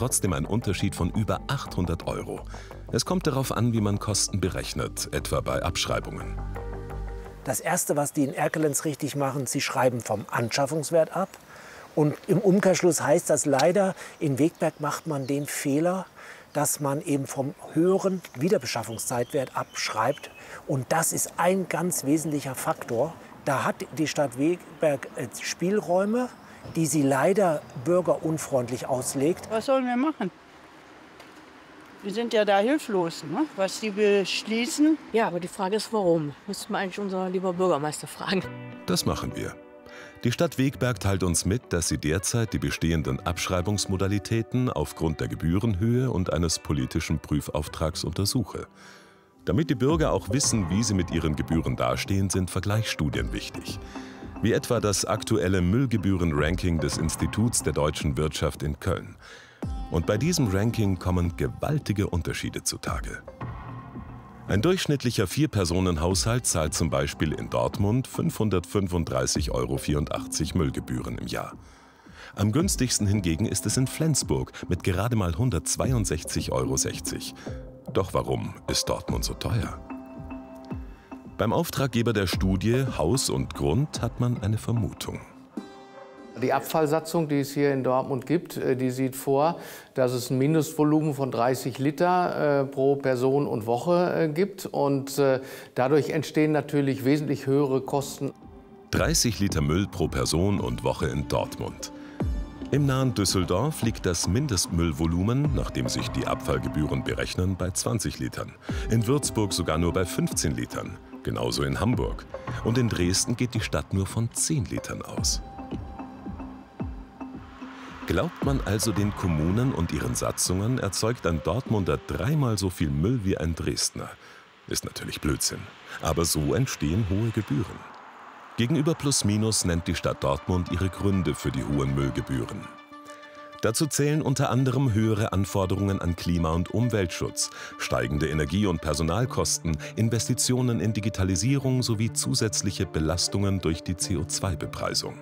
trotzdem ein Unterschied von über 800 €. Es kommt darauf an, wie man Kosten berechnet, etwa bei Abschreibungen. Das Erste, was die in Erkelenz richtig machen, sie schreiben vom Anschaffungswert ab. Und im Umkehrschluss heißt das leider, in Wegberg macht man den Fehler, dass man eben vom höheren Wiederbeschaffungszeitwert abschreibt. Und das ist ein ganz wesentlicher Faktor. Da hat die Stadt Wegberg Spielräume, die sie leider bürgerunfreundlich auslegt. Was sollen wir machen? Wir sind ja da hilflos, ne? Was die beschließen. Ja, aber die Frage ist, warum? Müssten wir eigentlich unser lieber Bürgermeister fragen. Das machen wir. Die Stadt Wegberg teilt uns mit, dass sie derzeit die bestehenden Abschreibungsmodalitäten aufgrund der Gebührenhöhe und eines politischen Prüfauftrags untersuche. Damit die Bürger auch wissen, wie sie mit ihren Gebühren dastehen, sind Vergleichsstudien wichtig. Wie etwa das aktuelle Müllgebühren-Ranking des Instituts der deutschen Wirtschaft in Köln. Und bei diesem Ranking kommen gewaltige Unterschiede zutage. Ein durchschnittlicher 4-Personen-Haushalt zahlt zum Beispiel in Dortmund 535,84 € Müllgebühren im Jahr. Am günstigsten hingegen ist es in Flensburg mit gerade mal 162,60 €. Doch warum ist Dortmund so teuer? Beim Auftraggeber der Studie Haus und Grund hat man eine Vermutung. Die Abfallsatzung, die es hier in Dortmund gibt, die sieht vor, dass es ein Mindestvolumen von 30 Liter pro Person und Woche gibt. Und dadurch entstehen natürlich wesentlich höhere Kosten. 30 Liter Müll pro Person und Woche in Dortmund. Im nahen Düsseldorf liegt das Mindestmüllvolumen, nachdem sich die Abfallgebühren berechnen, bei 20 Litern. In Würzburg sogar nur bei 15 Litern. Genauso in Hamburg. Und in Dresden geht die Stadt nur von 10 Litern aus. Glaubt man also den Kommunen und ihren Satzungen, erzeugt ein Dortmunder 3-mal so viel Müll wie ein Dresdner. Ist natürlich Blödsinn. Aber so entstehen hohe Gebühren. Gegenüber Plus Minus nennt die Stadt Dortmund ihre Gründe für die hohen Müllgebühren. Dazu zählen unter anderem höhere Anforderungen an Klima- und Umweltschutz, steigende Energie- und Personalkosten, Investitionen in Digitalisierung sowie zusätzliche Belastungen durch die CO2-Bepreisung.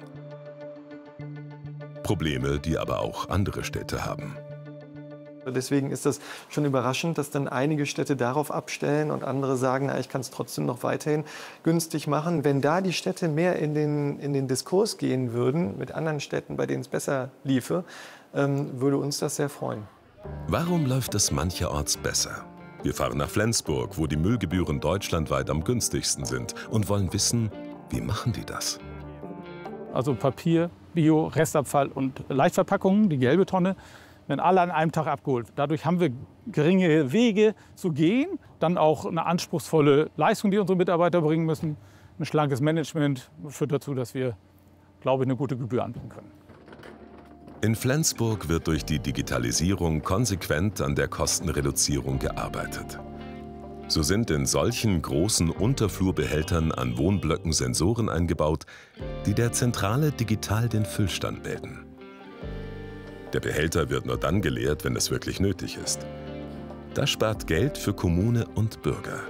Probleme, die aber auch andere Städte haben. Deswegen ist das schon überraschend, dass dann einige Städte darauf abstellen und andere sagen, na, ich kann es trotzdem noch weiterhin günstig machen. Wenn da die Städte mehr in den Diskurs gehen würden mit anderen Städten, bei denen es besser liefe, würde uns das sehr freuen. Warum läuft es mancherorts besser? Wir fahren nach Flensburg, wo die Müllgebühren deutschlandweit am günstigsten sind und wollen wissen, wie machen die das? Also Papier, Bio, Restabfall und Leichtverpackungen, die gelbe Tonne, werden alle an einem Tag abgeholt. Dadurch haben wir geringe Wege zu gehen, dann auch eine anspruchsvolle Leistung, die unsere Mitarbeiter bringen müssen. Ein schlankes Management führt dazu, dass wir, glaube ich, eine gute Gebühr anbieten können. In Flensburg wird durch die Digitalisierung konsequent an der Kostenreduzierung gearbeitet. So sind in solchen großen Unterflurbehältern an Wohnblöcken Sensoren eingebaut, die der Zentrale digital den Füllstand melden. Der Behälter wird nur dann geleert, wenn es wirklich nötig ist. Das spart Geld für Kommune und Bürger.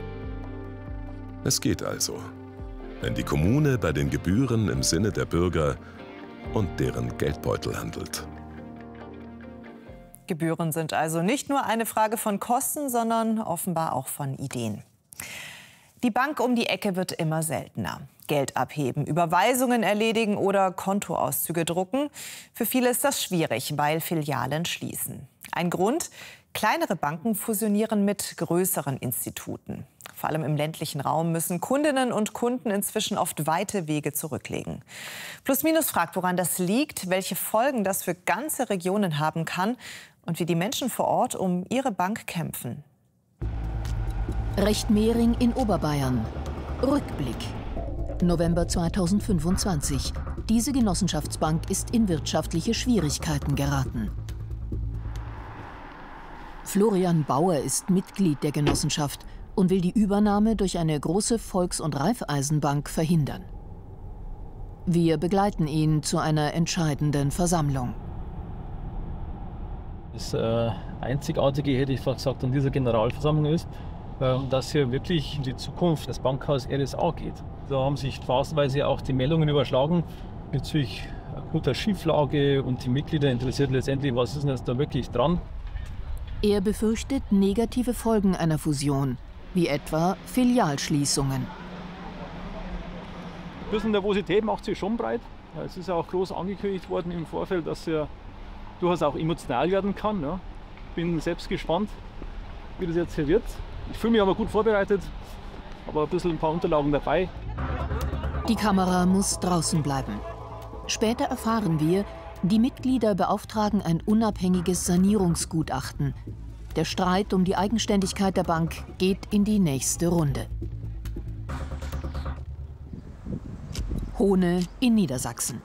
Es geht also, wenn die Kommune bei den Gebühren im Sinne der Bürger und deren Geldbeutel handelt. Gebühren sind also nicht nur eine Frage von Kosten, sondern offenbar auch von Ideen. Die Bank um die Ecke wird immer seltener. Geld abheben, Überweisungen erledigen oder Kontoauszüge drucken. Für viele ist das schwierig, weil Filialen schließen. Ein Grund: kleinere Banken fusionieren mit größeren Instituten. Vor allem im ländlichen Raum müssen Kundinnen und Kunden inzwischen oft weite Wege zurücklegen. Plus Minus fragt, woran das liegt, welche Folgen das für ganze Regionen haben kann und wie die Menschen vor Ort um ihre Bank kämpfen. Rechtmehring in Oberbayern. Rückblick. November 2025. Diese Genossenschaftsbank ist in wirtschaftliche Schwierigkeiten geraten. Florian Bauer ist Mitglied der Genossenschaft und will die Übernahme durch eine große Volks- und Raiffeisenbank verhindern. Wir begleiten ihn zu einer entscheidenden Versammlung. Das Einzigartige, hätte ich gesagt, an dieser Generalversammlung ist, dass hier wirklich in die Zukunft des Bankhaus RSA geht. Da haben sich phasenweise auch die Meldungen überschlagen bezüglich guter Schieflage und die Mitglieder interessiert letztendlich, was ist denn jetzt da wirklich dran. Er befürchtet negative Folgen einer Fusion, wie etwa Filialschließungen. Ein bisschen Nervosität macht sich schon breit. Es ist ja auch groß angekündigt worden im Vorfeld, dass er durchaus auch emotional werden kann. Ja. Bin selbst gespannt, wie das jetzt hier wird. Ich fühle mich aber gut vorbereitet, aber ein paar Unterlagen dabei. Die Kamera muss draußen bleiben. Später erfahren wir, die Mitglieder beauftragen ein unabhängiges Sanierungsgutachten. Der Streit um die Eigenständigkeit der Bank geht in die nächste Runde. Hohne in Niedersachsen.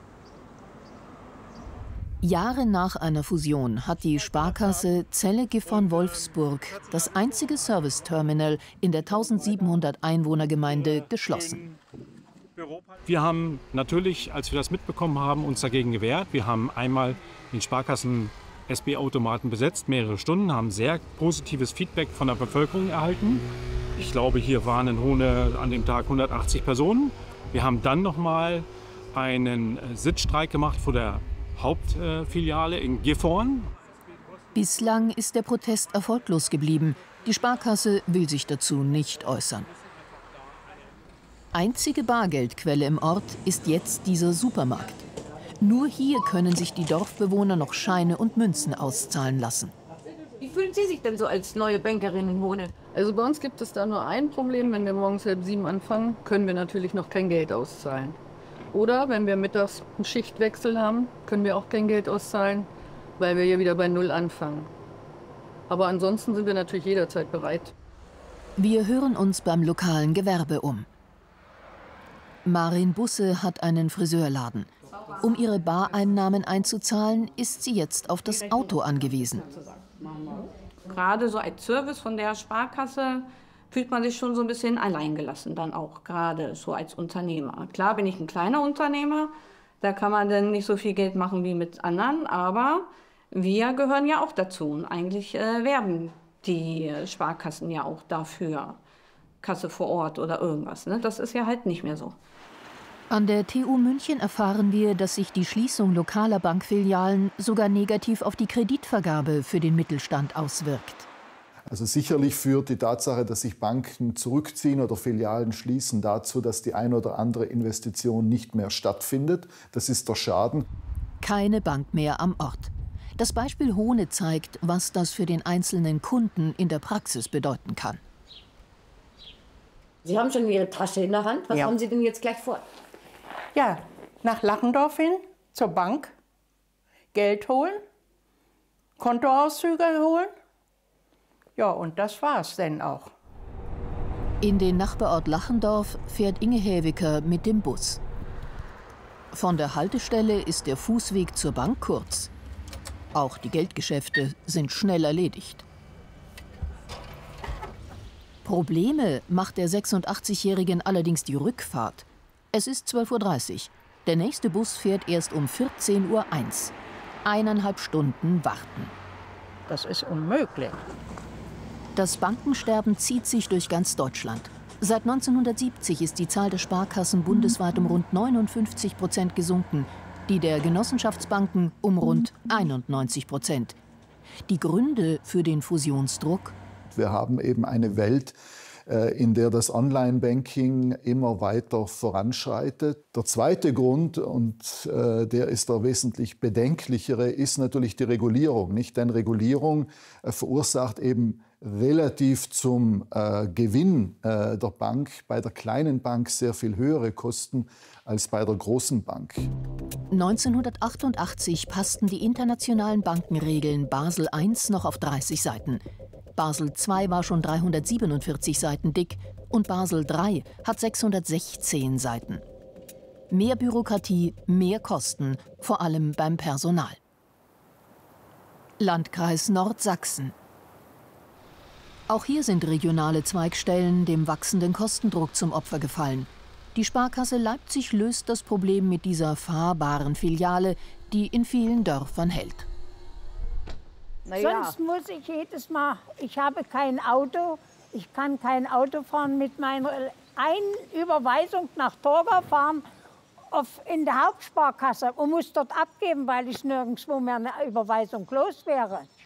Jahre nach einer Fusion hat die Sparkasse Celle-Gifhorn-Wolfsburg das einzige Serviceterminal in der 1700 Einwohnergemeinde geschlossen. Wir haben natürlich, als wir das mitbekommen haben, uns dagegen gewehrt. Wir haben einmal den Sparkassen SB-Automaten besetzt, mehrere Stunden, haben sehr positives Feedback von der Bevölkerung erhalten. Ich glaube, hier waren in Hohne an dem Tag 180 Personen. Wir haben dann noch mal einen Sitzstreik gemacht vor der Hauptfiliale in Gifhorn. Bislang ist der Protest erfolglos geblieben. Die Sparkasse will sich dazu nicht äußern. Einzige Bargeldquelle im Ort ist jetzt dieser Supermarkt. Nur hier können sich die Dorfbewohner noch Scheine und Münzen auszahlen lassen. Wie fühlen Sie sich denn so als neue Bankerin in Hohne? Also bei uns gibt es da nur ein Problem. Wenn wir morgens 6:30 anfangen, können wir natürlich noch kein Geld auszahlen. Oder wenn wir mittags einen Schichtwechsel haben, können wir auch kein Geld auszahlen, weil wir hier wieder bei Null anfangen. Aber ansonsten sind wir natürlich jederzeit bereit. Wir hören uns beim lokalen Gewerbe um. Marin Busse hat einen Friseurladen. Um ihre Bareinnahmen einzuzahlen, ist sie jetzt auf das Auto angewiesen. Gerade so als Service von der Sparkasse fühlt man sich schon so ein bisschen alleingelassen, dann auch gerade so als Unternehmer. Klar bin ich ein kleiner Unternehmer, da kann man dann nicht so viel Geld machen wie mit anderen, aber wir gehören ja auch dazu. Und eigentlich werben die Sparkassen ja auch dafür, Kasse vor Ort oder irgendwas. Ne? Das ist ja halt nicht mehr so. An der TU München erfahren wir, dass sich die Schließung lokaler Bankfilialen sogar negativ auf die Kreditvergabe für den Mittelstand auswirkt. Also sicherlich führt die Tatsache, dass sich Banken zurückziehen oder Filialen schließen, dazu, dass die ein oder andere Investition nicht mehr stattfindet. Das ist der Schaden. Keine Bank mehr am Ort. Das Beispiel Hohne zeigt, was das für den einzelnen Kunden in der Praxis bedeuten kann. Sie haben schon Ihre Tasche in der Hand. Was haben Sie denn jetzt gleich vor? Ja, nach Lachendorf hin, zur Bank, Geld holen, Kontoauszüge holen. Ja, und das war's dann auch. In den Nachbarort Lachendorf fährt Inge Häwiker mit dem Bus. Von der Haltestelle ist der Fußweg zur Bank kurz. Auch die Geldgeschäfte sind schnell erledigt. Probleme macht der 86-Jährigen allerdings die Rückfahrt. Es ist 12:30 Uhr. Der nächste Bus fährt erst um 14:01 Uhr. 1,5 Stunden warten. Das ist unmöglich. Das Bankensterben zieht sich durch ganz Deutschland. Seit 1970 ist die Zahl der Sparkassen bundesweit um rund 59% gesunken, die der Genossenschaftsbanken um rund 91%. Die Gründe für den Fusionsdruck? Wir haben eben eine Welt, in der das Online-Banking immer weiter voranschreitet. Der zweite Grund, und der ist der wesentlich bedenklichere, ist natürlich die Regulierung. Nicht? Denn Regulierung verursacht eben relativ zum Gewinn der Bank bei der kleinen Bank sehr viel höhere Kosten als bei der großen Bank. 1988 passten die internationalen Bankenregeln Basel I noch auf 30 Seiten. Basel II war schon 347 Seiten dick und Basel III hat 616 Seiten. Mehr Bürokratie, mehr Kosten, vor allem beim Personal. Landkreis Nordsachsen. Auch hier sind regionale Zweigstellen dem wachsenden Kostendruck zum Opfer gefallen. Die Sparkasse Leipzig löst das Problem mit dieser fahrbaren Filiale, die in vielen Dörfern hält. Sonst muss ich jedes Mal, ich habe kein Auto, ich kann kein Auto fahren, mit meiner Überweisung nach Torgau fahren in der Hauptsparkasse und muss dort abgeben, weil ich nirgendwo mehr eine Überweisung los wäre.